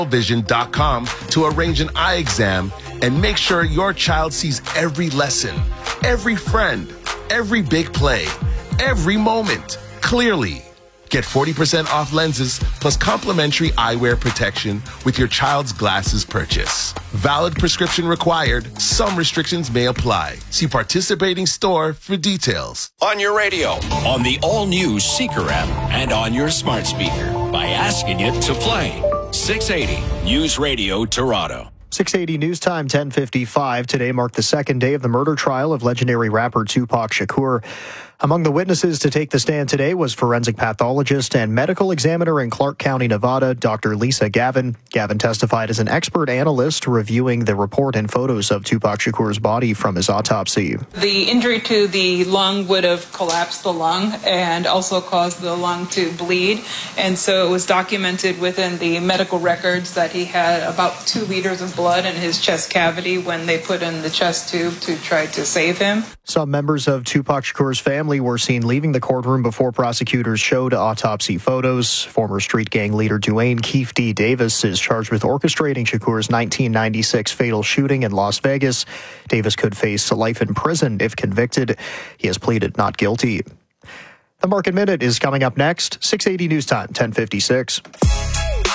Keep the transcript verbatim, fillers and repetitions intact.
vision dot com to arrange an eye exam and make sure your child sees every lesson, every friend, every big play, every moment clearly. Get forty percent off lenses plus complimentary eyewear protection with your child's glasses purchase. Valid prescription required. Some restrictions may apply. See participating store for details. On your radio, on the all-new Seeker app, and on your smart speaker by asking it to play. six eighty News Radio Toronto. six eighty News Time, ten fifty-five. Today marked the second day of the murder trial of legendary rapper Tupac Shakur. Among the witnesses to take the stand today was forensic pathologist and medical examiner in Clark County, Nevada, Doctor Lisa Gavin. Gavin testified as an expert analyst reviewing the report and photos of Tupac Shakur's body from his autopsy. The injury to the lung would have collapsed the lung and also caused the lung to bleed. And so it was documented within the medical records that he had about two liters of blood in his chest cavity when they put in the chest tube to try to save him. Some members of Tupac Shakur's family were seen leaving the courtroom before prosecutors showed autopsy photos. Former street gang leader Duane Keefe D. Davis is charged with orchestrating Shakur's nineteen ninety-six fatal shooting in Las Vegas. Davis could face life in prison if convicted. He has pleaded not guilty. The Market Minute is coming up next. six eighty News Time, ten fifty-six.